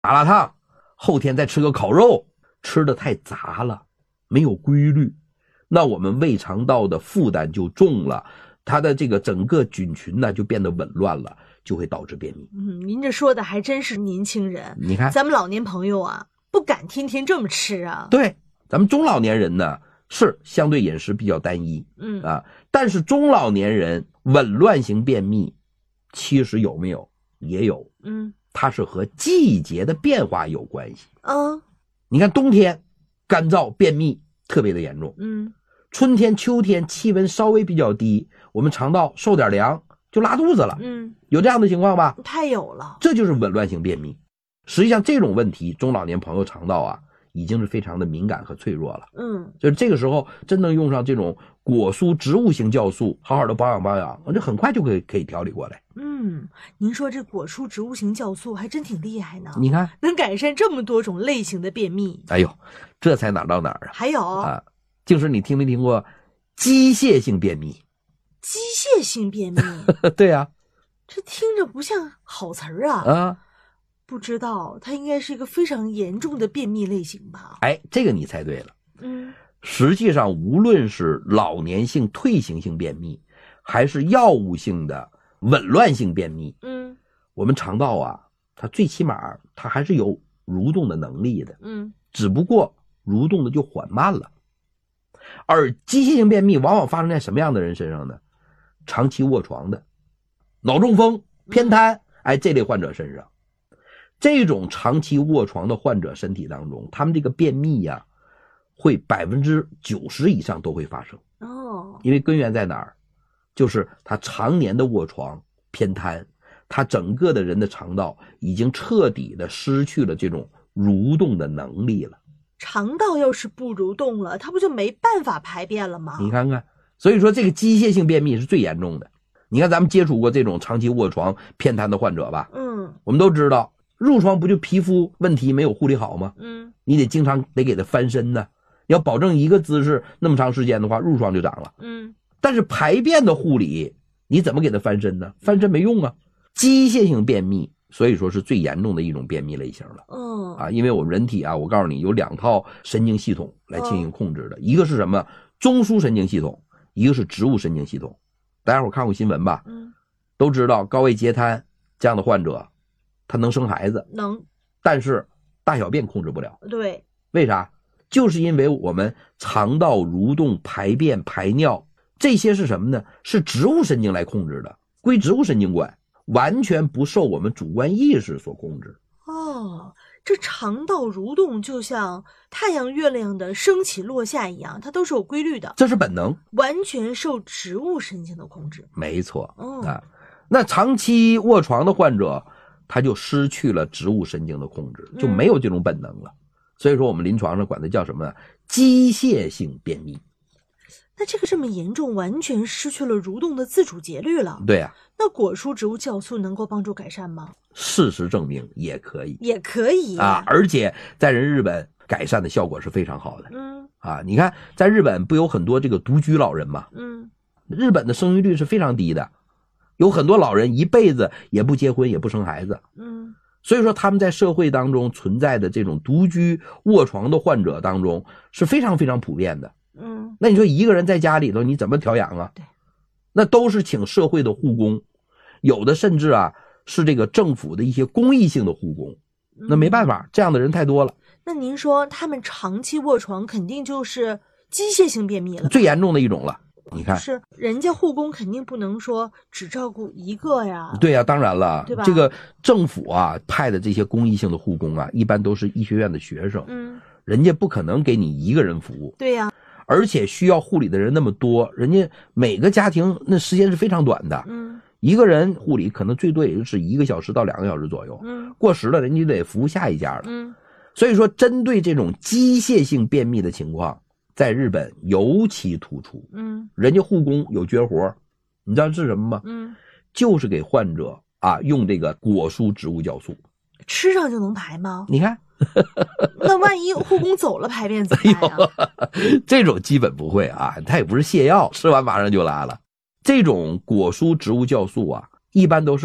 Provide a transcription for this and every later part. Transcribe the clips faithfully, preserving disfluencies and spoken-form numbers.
麻辣烫，后天再吃个烤肉，吃的太杂了，没有规律，那我们胃肠道的负担就重了，它的这个整个菌群呢就变得紊乱了，就会导致便秘。 嗯，您这说的还真是年轻人， 你看咱们老年朋友啊不敢天天这么吃啊。 对，咱们中老年人呢是相对饮食比较单一， 嗯啊，但是中老年人紊乱型便秘其实有没有也有， 嗯， 它是和季节的变化有关系。 啊， 你看冬天干燥便秘特别的严重， 嗯， 春天秋天气温稍微比较低，我们肠道受点凉就拉肚子了， 嗯， 有这样的情况吧？ 太有了， 这就是紊乱性便秘。实际上这种问题中老年朋友肠道啊已经是非常的敏感和脆弱了， 嗯， 就是这个时候真正用上这种果蔬植物性酵素，好好的保养保养，这很快就可以可以调理过来。 嗯，您说这果蔬植物型酵素还真挺厉害呢， 你看能改善这么多种类型的便秘。 哎呦，这才哪儿到哪儿啊？ 还有啊，就是你听没听过机械性便秘？ 机械性便秘对呀、 这听着不像好词儿啊。 啊， 不知道它应该是一个非常严重的便秘类型吧？ 哎，这个你猜对了。 嗯， 实际上无论是老年性退行性便秘还是药物性的紊乱性便秘， 嗯， 我们肠道啊它最起码它还是有蠕动的能力的， 嗯， 只不过蠕动的就缓慢了。而机械性便秘往往发生在什么样的人身上呢？长期卧床的、脑中风、偏瘫，哎，这类患者身上。这种长期卧床的患者身体当中，他们这个便秘呀、啊，会百分之九十以上都会发生。 哦， 因为根源在哪儿？就是他常年的卧床、偏瘫，他整个的人的肠道已经彻底的失去了这种蠕动的能力了。 肠道要是不蠕动了，它不就没办法排便了吗？ 你看看，所以说这个机械性便秘是最严重的。你看咱们接触过这种长期卧床偏瘫的患者吧， 嗯， 我们都知道褥疮不就皮肤问题没有护理好吗？ 嗯， 你得经常得给它翻身呢，要保证一个姿势那么长时间的话，褥疮就长了。 嗯， 但是排便的护理你怎么给它翻身呢？翻身没用啊。机械性便秘所以说是最严重的一种便秘类型了。 嗯， 啊，因为我们人体啊，我告诉你有两套神经系统来进行控制的，一个是什么？中枢神经系统，一个是植物神经系统。大家伙看过新闻吧？ 嗯， 都知道高位截瘫这样的患者，他能生孩子， 能， 但是大小便控制不了。 对， 为啥？就是因为我们肠道蠕动、排便、排尿这些是什么呢？是植物神经来控制的，归植物神经管，完全不受我们主观意识所控制。 哦，这肠道蠕动就像太阳、月亮的升起落下一样，它都是有规律的， 这是本能， 完全受植物神经的控制。 没错。 哦， 啊，那长期卧床的患者，他就失去了植物神经的控制，就没有这种本能了。嗯、所以说我们临床上管它叫什么呢？机械性便秘。 那这个这么严重，完全失去了蠕动的自主节律了。 对啊。 那果蔬植物酵素能够帮助改善吗？ 事实证明也可以， 也可以啊，而且在人日本改善的效果是非常好的。 嗯， 啊，你看在日本不有很多这个独居老人吗？ 嗯， 日本的生育率是非常低的，有很多老人一辈子也不结婚也不生孩子。 嗯， 所以说他们在社会当中存在的这种独居卧床的患者当中是非常非常普遍的。 嗯， 那你说一个人在家里头你怎么调养啊？ 对， 那都是请社会的护工，有的甚至啊是这个政府的一些公益性的护工，那没办法，这样的人太多了。 那您说他们长期卧床肯定就是机械性便秘了， 最严重的一种了。你看， 是人家护工肯定不能说只照顾一个呀。 对呀、啊，当然了， 对吧？ 这个政府啊派的这些公益性的护工啊，一般都是医学院的学生， 嗯， 人家不可能给你一个人服务。 对呀、啊， 而且需要护理的人那么多，人家每个家庭那时间是非常短的， 嗯。 一个人护理可能最多也就是一个小时到两个小时左右， 嗯， 过时了人家就得服务下一家了。 嗯， 所以说针对这种机械性便秘的情况，在日本尤其突出。 嗯，人家护工有绝活，你知道是什么吗？ 嗯， 就是给患者啊用这个果蔬植物酵素， 吃上就能排吗？ 你看。 那万一护工走了排便怎么办呀、 哎？这种基本不会啊，它也不是泻药，吃完马上就拉了。这种果蔬植物酵素啊，一般都是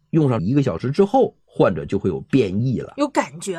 用上一个小时之后，患者就会有变异了。 有感觉